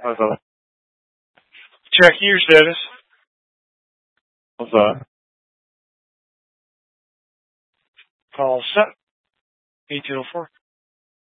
What's up? Checking your status. What's up? Call set. 1804.